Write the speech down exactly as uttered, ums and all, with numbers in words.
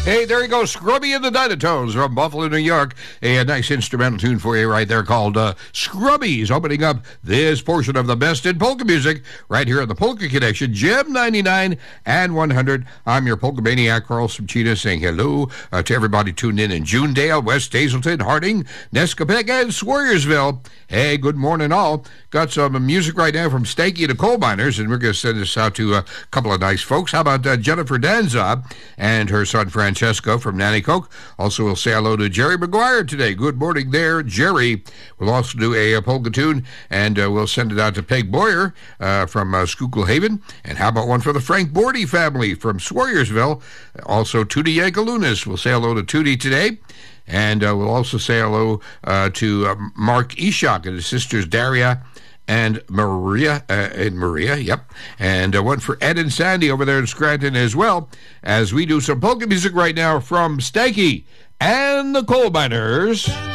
Hey, there you go, Scrubby and the Dynatones from Buffalo, New York. A, nice instrumental tune for you right there called uh, Scrubbies, opening up this portion of the best in polka music right here on the Polka Connection, Gem ninety-nine and one hundred. I'm your polka maniac, Carl Subchita, saying hello uh, to everybody tuned in in Junedale, West Hazelton, Harding, Nescapeg, and Sawyersville. Hey, good morning all. Got some music right now from Stanky and the Coal Miners, and we're going to send this out to a couple of nice folks. How about uh, Jennifer Danza and her son Francesco from Nanticoke? Also, we'll say hello to Jerry McGuire today. Good morning there, Jerry. We'll also do a, a polka tune, and uh, we'll send it out to Peg Boyer uh, from uh, Schuylkill Haven. And how about one for the Frank Bordy family from Sawyersville? Also, Tootie Yankalunas. We'll say hello to Tootie today. And uh, we'll also say hello uh, to uh, Mark Eshok and his sisters Daria and Maria, uh, and Maria, yep. And uh, one for Ed and Sandy over there in Scranton as well, as we do some polka music right now from Stanky and the Coal Miners.